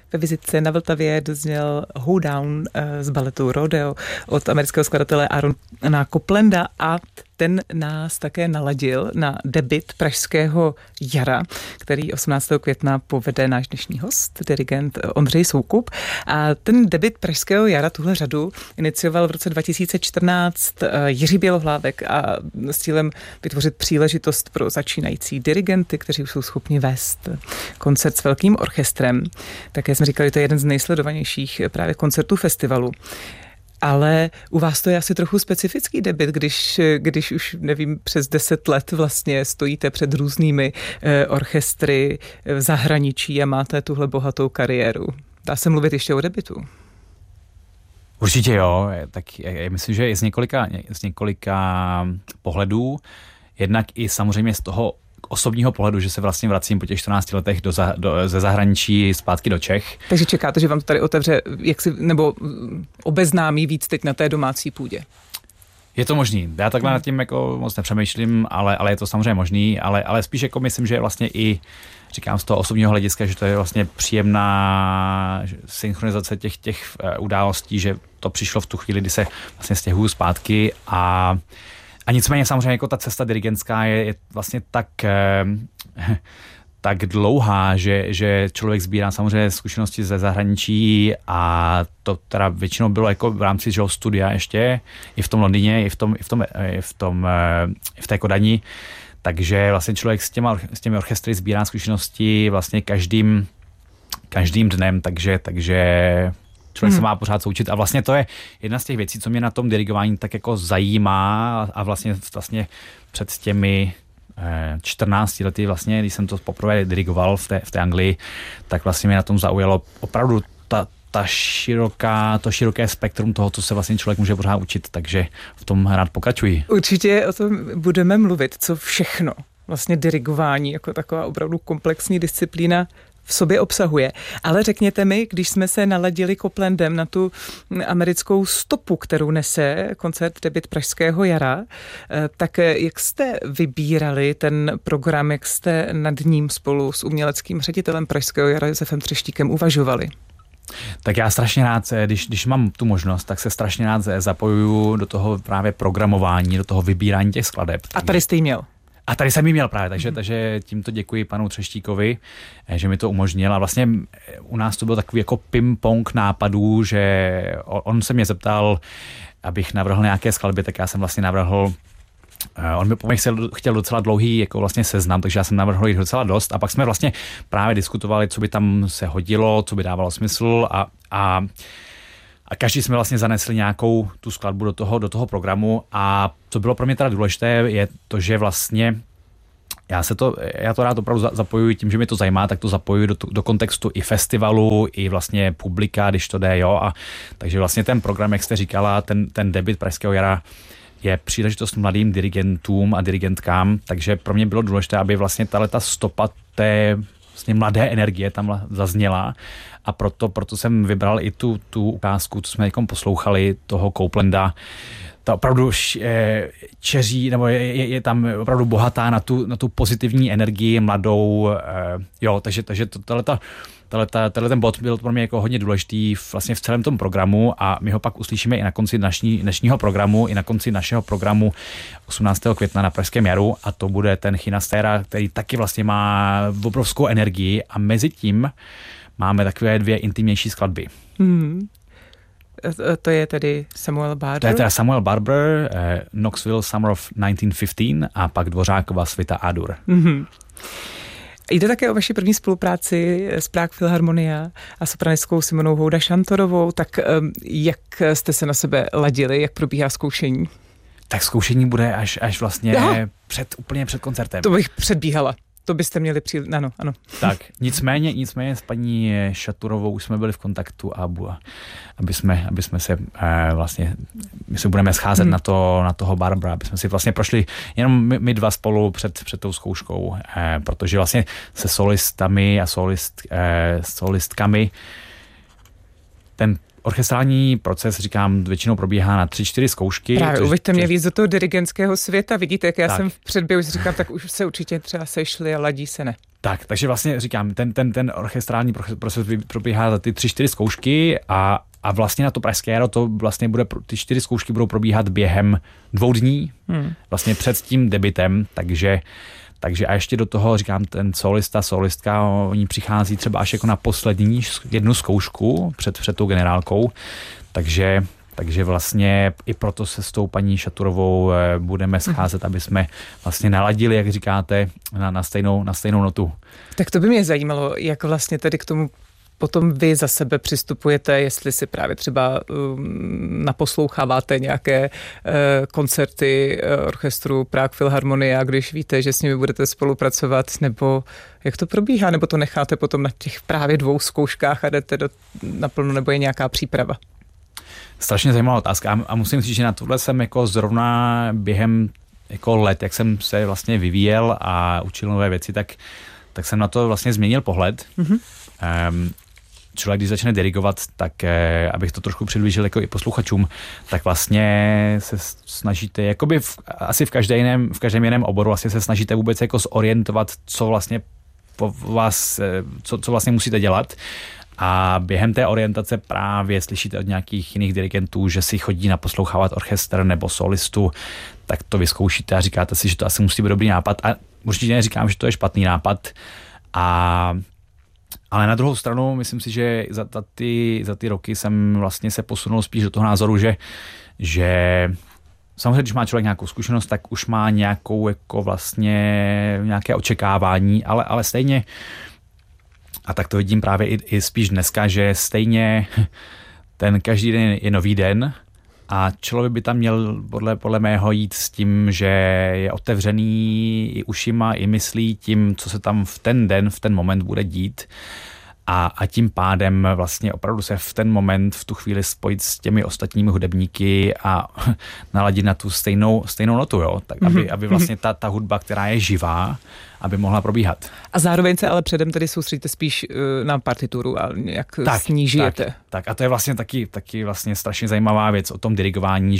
ve vizitce na Vltavě dozněl Hoedown z baletu Rodeo od amerického skladatele Aarona Coplanda a ten nás také naladil na debut Pražského jara, který 18. května povede náš dnešní host, dirigent Ondřej Soukup. A ten debut Pražského jara, tuhle řadu, inicioval v roce 2014 Jiří Bělohlávek a s cílem vytvořit příležitost pro začínající dirigenty, kteří už jsou schopni vést koncert s velkým orchestrem. Také jsme říkali, že to je jeden z nejsledovanějších právě koncertů festivalu. Ale u vás to je asi trochu specifický debut, když už, nevím, přes 10 let vlastně stojíte před různými orchestry v zahraničí a máte tuhle bohatou kariéru. Dá se mluvit ještě o debutu? Určitě jo, tak já myslím, že je z několika pohledů, jednak i samozřejmě z toho osobního pohledu, že se vlastně vracím po těch 14 letech ze zahraničí zpátky do Čech. Takže čekáte, že vám to tady otevře, nebo obeznámí víc teď na té domácí půdě? Je to možný. Já takhle nad tím jako moc nepřemýšlím, ale je to samozřejmě možný, ale spíš jako myslím, že vlastně i říkám z toho osobního hlediska, že to je vlastně příjemná synchronizace těch událostí, že to přišlo v tu chvíli, kdy se vlastně stěhuju zpátky a nicméně samozřejmě jako ta cesta dirigentská je vlastně tak dlouhá, že člověk sbírá samozřejmě zkušenosti ze zahraničí a to teda většinou bylo jako v rámci studia ještě, i v tom Londýně, i v té Kodani. Takže vlastně člověk s těmi orchestry sbírá zkušenosti vlastně každým dnem, takže člověk se má pořád součit a vlastně to je jedna z těch věcí, co mě na tom dirigování tak jako zajímá a vlastně před těmi 14 lety vlastně, když jsem to poprvé dirigoval v té Anglii, tak vlastně mě na tom zaujalo opravdu to široké spektrum toho, co se vlastně člověk může pořád učit, takže v tom rád pokračuji. Určitě o tom budeme mluvit, co všechno vlastně dirigování jako taková opravdu komplexní disciplína v sobě obsahuje. Ale řekněte mi, když jsme se naladili Coplandem na tu americkou stopu, kterou nese koncert debut Pražského jara, tak jak jste vybírali ten program, jak jste nad ním spolu s uměleckým ředitelem Pražského jara Josefem Třeštíkem uvažovali? Tak já strašně rád, když mám tu možnost, tak se strašně rád zapojuju do toho právě programování, do toho vybírání těch skladeb. A tady jste jí měl? A tady jsem ji měl právě, takže tímto děkuji panu Třeštíkovi, že mi to umožnil a vlastně u nás to byl takový jako ping-pong nápadů, že on se mě zeptal, abych navrhl nějaké skladby, tak já jsem vlastně navrhl, on mi po mě chtěl docela dlouhý jako vlastně seznam, takže já jsem navrhl jich docela dost a pak jsme vlastně právě diskutovali, co by tam se hodilo, co by dávalo smysl a každý jsme vlastně zanesli nějakou tu skladbu do toho programu a co bylo pro mě teda důležité je to, že vlastně já to rád opravdu zapojuji tím, že mě to zajímá, tak to zapojuji do kontextu i festivalu, i vlastně publika, když to jde, jo. A takže vlastně ten program, jak jste říkala, ten debut Pražského jara je příležitost mladým dirigentům a dirigentkám, takže pro mě bylo důležité, aby vlastně tato stopa té vlastně mladé energie tam zazněla a proto jsem vybral i tu ukázku, co jsme poslouchali, toho Coplanda. Ta opravdu čeří, nebo je tam opravdu bohatá na tu pozitivní energii mladou, jo, takže tenhle ten bod byl pro mě jako hodně důležitý vlastně v celém tom programu a my ho pak uslyšíme i na konci dnešního programu, i na konci našeho programu 18. května na Pražském jaru a to bude ten Chinastera, který taky vlastně má obrovskou energii a mezi tím máme takové 2 intimnější skladby. To je tedy Samuel Barber? To je teda Samuel Barber, Knoxville Summer of 1915 a pak Dvořákova Svita A-dur. Jde také o vaši první spolupráci s Prague Philharmonia a sopranistkou Simonou Houda-Šantorovou, tak jak jste se na sebe ladili, jak probíhá zkoušení? Tak zkoušení bude až vlastně úplně před koncertem. To bych předbíhala. To byste měli ano. Tak, nicméně s paní Šaturovou už jsme byli v kontaktu a aby jsme se vlastně, my se budeme scházet na toho Barbara, aby jsme si vlastně prošli jenom my dva spolu před tou zkouškou, protože vlastně se solistami a solistkami ten orchestrální proces, říkám, většinou probíhá na 3-4 zkoušky. Právě, uveďte mě víc do toho dirigentského světa. Vidíte, jak já jsem v předběhu říkám, tak už se určitě třeba sešli a ladí se, ne? Tak, takže vlastně říkám, ten orchestrální proces probíhá za ty 3-4 zkoušky a vlastně na to Pražské jaro to vlastně ty 4 zkoušky budou probíhat během 2 dní, vlastně před tím debitem, takže a ještě do toho, říkám, ten solistka, oni přichází třeba až jako na poslední jednu zkoušku před tou generálkou, takže vlastně i proto se s tou paní Šaturovou budeme scházet, aby jsme vlastně naladili, jak říkáte, na stejnou notu. Tak to by mě zajímalo, jak vlastně tedy k tomu potom vy za sebe přistupujete, jestli si právě třeba naposloucháváte nějaké koncerty orchestru Prague Philharmonia, když víte, že s nimi budete spolupracovat, nebo jak to probíhá, nebo to necháte potom na těch právě 2 zkouškách a jdete naplno, nebo je nějaká příprava? Strašně zajímavá otázka a musím říct, že na tohle jsem jako zrovna během jako let, jak jsem se vlastně vyvíjel a učil nové věci, tak jsem na to vlastně změnil pohled. Člověk, když začne dirigovat, tak abych to trošku přiblížil jako i posluchačům, tak vlastně se snažíte, jakoby asi v každém jiném oboru asi se snažíte vůbec jako zorientovat, co vlastně po vás, co vlastně musíte dělat. A během té orientace právě slyšíte od nějakých jiných dirigentů, že si chodí naposlouchávat orchestr nebo solistu, tak to vyzkoušíte a říkáte si, že to asi musí být dobrý nápad. A určitě neříkám, že to je špatný nápad. Ale na druhou stranu, myslím si, že za ty roky jsem vlastně se posunul spíš do toho názoru, že samozřejmě, když má člověk nějakou zkušenost, tak už má nějakou jako vlastně nějaké očekávání, ale stejně, a tak to vidím právě i spíš dneska, že stejně ten každý den je nový den a člověk by tam měl podle mého jít s tím, že je otevřený i ušima, i myslí tím, co se tam v ten den, v ten moment bude dít. A tím pádem vlastně opravdu se v ten moment, v tu chvíli spojit s těmi ostatními hudebníky a naladit na tu stejnou notu, jo? Tak aby vlastně ta hudba, která je živá, aby mohla probíhat. A zároveň se ale předem tedy soustředíte spíš na partituru a jak s ní žijete. Tak a to je vlastně taky vlastně strašně zajímavá věc o tom dirigování,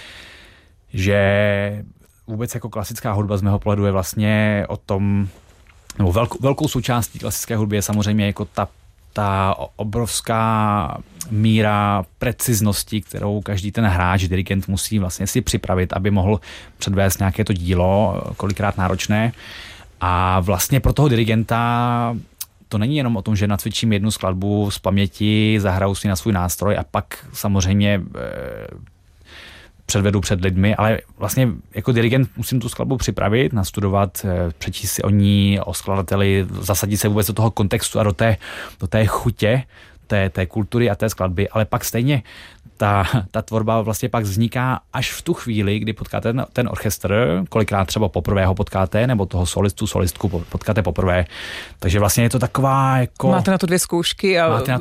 že vůbec jako klasická hudba z mého pohledu je vlastně o tom, nebo velkou součástí klasické hudby je samozřejmě jako ta obrovská míra preciznosti, kterou každý ten hráč, dirigent musí vlastně si připravit, aby mohl předvést nějaké to dílo, kolikrát náročné. A vlastně pro toho dirigenta to není jenom o tom, že nacvičím jednu skladbu z paměti, zahraju si na svůj nástroj a pak samozřejmě předvedu před lidmi, ale vlastně jako dirigent musím tu skladbu připravit, nastudovat, přečíst si o ní, o skladateli, zasadit se vůbec do toho kontextu a do té chutě, té kultury a té skladby, ale pak stejně ta tvorba vlastně pak vzniká až v tu chvíli, kdy potkáte ten orchestr, kolikrát třeba poprvé ho potkáte, nebo toho solistku potkáte poprvé. Takže vlastně je to taková jako... Máte na to 2 zkoušky a